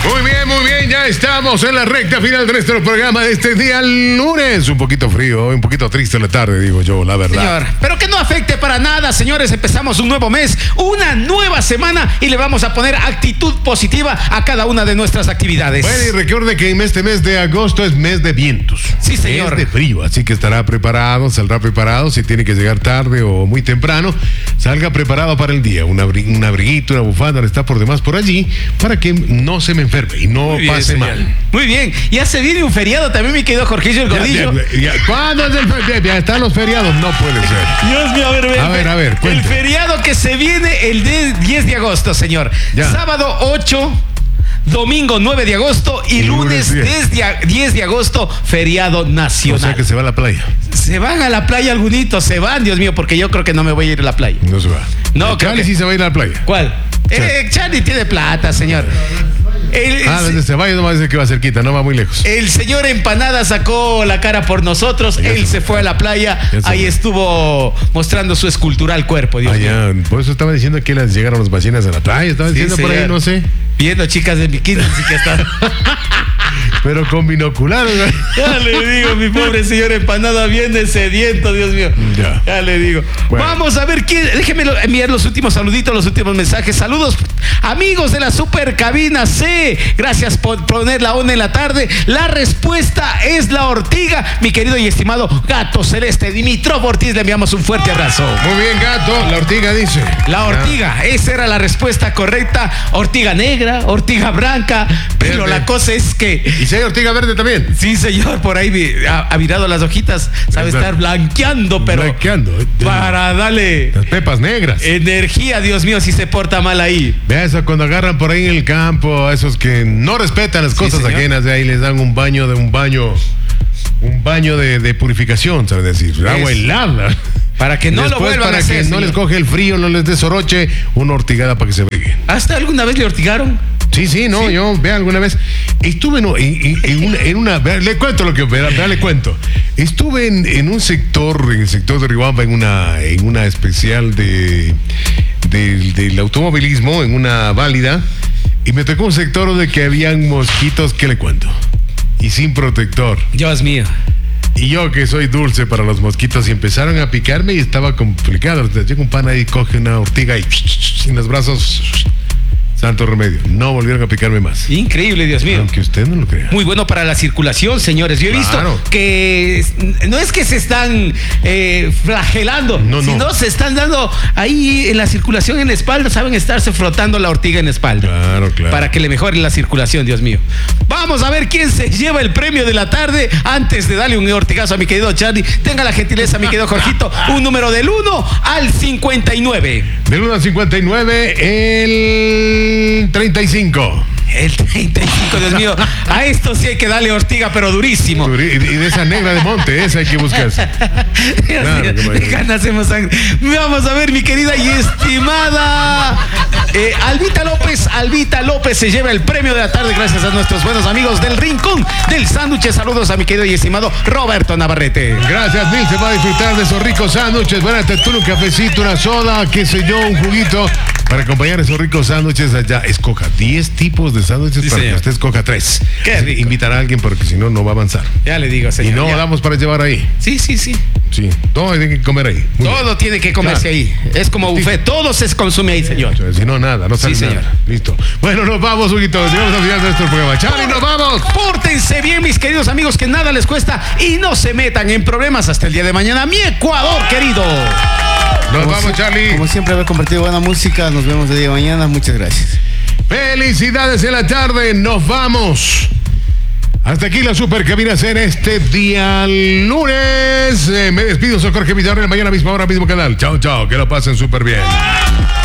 Muy bien, ya estamos en la recta final de nuestro programa de este día lunes. Un poquito frío, un poquito triste la tarde, digo yo, la verdad. Señor, pero que no afecte para nada, señores. Empezamos un nuevo mes, una nueva semana y le vamos a poner actitud positiva a cada una de nuestras actividades. Bueno, y recuerde que este mes de agosto es mes de vientos. Sí, señor. Mes de frío, así que estará preparado, saldrá preparado. Si tiene que llegar tarde o muy temprano, salga preparado para el día. Un abriguito, una bufanda, está por demás por allí para que no se me enferme y no pase mal. Muy bien. Ya se viene un feriado también, mi querido Jorgillo el Gordillo. ¿Cuándo es el feriado? Ya están los feriados, no puede ser. Dios mío, a ver, cuente. El feriado que se viene el 10 de agosto, señor. Ya. Sábado 8, domingo 9 de agosto y lunes 10 de agosto, feriado nacional. O sea que se va a la playa. Se van a la playa algunitos, se van, Dios mío, porque yo creo que no me voy a ir a la playa. No se va. No, Charlie sí se va a ir a la playa. ¿Cuál? Charlie tiene plata, señor. Desde Ceballos no va a decir que va cerquita, no va muy lejos. El señor Empanada sacó la cara por nosotros. Él se fue a la playa. Ahí estuvo mostrando su escultural cuerpo, Dios mío. Por eso estaba diciendo que las llegaron los ballenas a la playa. Estaba diciendo por ahí, no sé. Viendo chicas de bikini, así que está. Pero con binoculares. Ya le digo, mi pobre señor Empanada, viene sediento, Dios mío. Ya le digo. Bueno. Vamos a ver quién. Déjeme enviar los últimos saluditos, los últimos mensajes. Saludos, amigos de la Super Cabina C. Gracias por poner la onda en la tarde. La respuesta es la ortiga. Mi querido y estimado Gato Celeste Dimitrov Ortiz, le enviamos un fuerte abrazo. Muy bien, Gato. La ortiga dice. La ortiga, esa era la respuesta correcta. Ortiga negra, ortiga blanca. Pero la cosa es que. ¿Y si hay ortiga verde también? Sí, señor, por ahí ha virado las hojitas. Sabe estar blanqueando, pero. Blanqueando. Para darle. Las pepas negras. Energía, Dios mío, si se porta mal ahí. Vea eso, cuando agarran por ahí en el campo a esos que no respetan las cosas ajenas, de ahí les dan un baño de purificación, ¿sabes decir? Agua helada. Para que no lo vuelvan a hacer. Para que no les coge el frío, no les desoroche, una ortigada para que se briguen. ¿Hasta alguna vez le ortigaron? Sí, no, ¿sí? Yo, vea, alguna vez estuve en una, vea, le cuento lo que, vea, le cuento. Estuve en el sector de Riobamba, en una especial del automovilismo, en una válida, y me tocó un sector donde que habían mosquitos, ¿qué le cuento? Y sin protector. Dios mío. Y yo que soy dulce para los mosquitos y empezaron a picarme y estaba complicado. Llega un pana y coge una ortiga y en los brazos. Santo remedio. No volvieron a picarme más. Increíble, Dios mío. Aunque usted no lo crea. Muy bueno para la circulación, señores. Yo he visto que no es que se están flagelando, sino se están dando ahí en la circulación en la espalda. Saben estarse frotando la ortiga en la espalda. Claro. Para que le mejore la circulación, Dios mío. Vamos a ver quién se lleva el premio de la tarde. Antes de darle un ortigazo a mi querido Charlie, tenga la gentileza, mi querido Jorgito, un número del 1 al 59. Del 1 al 59, el 35. El 35, Dios mío. A esto sí hay que darle ortiga, pero durísimo. Y de esa negra de monte, esa hay que buscarse. Hacemos sangre. Vamos a ver, mi querida y estimada Albita López se lleva el premio de la tarde gracias a nuestros buenos amigos del Rincón del Sándwich. Saludos a mi querido y estimado Roberto Navarrete. Gracias, Mil. Se va a disfrutar de esos ricos sándwiches. Buena tertulia, un cafecito, una soda, qué sé yo, un juguito. Para acompañar esos ricos sándwiches allá, escoja 10 tipos de sándwiches para que usted escoja 3. Qué rico. Invitar a alguien porque si no, no va a avanzar. Ya le digo, señor. Y no damos para llevar ahí. Sí. Sí, todo tiene que comer ahí. Todo tiene que comerse ahí. Es como buffet, todo se consume ahí, señor. Si no, nada, no sale nada. Señor. Listo. Bueno, nos vamos, Huguito. Llegamos al final de nuestro programa. Charlie, nos vamos. Pórtense bien, mis queridos amigos, que nada les cuesta y no se metan en problemas hasta el día de mañana. Mi Ecuador, querido. Nos vamos, Charlie. Como siempre, haber compartido buena música. Nos vemos el día de mañana. Muchas gracias. Felicidades en la tarde. Nos vamos. Hasta aquí la Super Cabina en este día lunes. Me despido, soy Jorge Villarreal. Mañana mismo, ahora mismo canal. Chao. Que lo pasen súper bien.